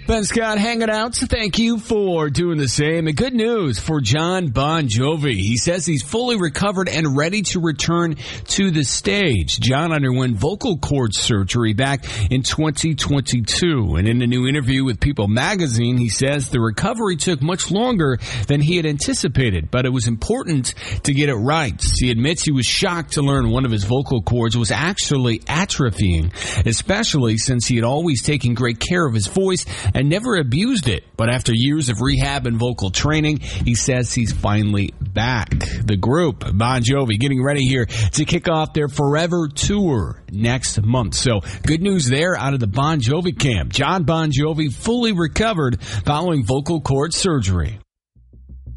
Ben Scott hanging out, so thank you for doing the same. And good news for Jon Bon Jovi. He says he's fully recovered and ready to return to the stage. Jon underwent vocal cord surgery back in 2022. And in a new interview with People magazine, he says the recovery took much longer than he had anticipated, but it was important to get it right. He admits he was shocked to learn one of his vocal cords was actually atrophying, especially since he had always taken great care of his voice and never abused it. But after years of rehab and vocal training, he says he's finally back. The group, Bon Jovi, getting ready here to kick off their Forever Tour next month. So good news there out of the Bon Jovi camp. Jon Bon Jovi fully recovered following vocal cord surgery.